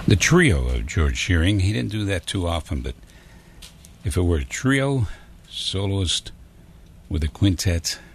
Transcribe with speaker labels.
Speaker 1: The trio of George Shearing. He didn't do that too often, but if it were a trio, soloist with a quintet,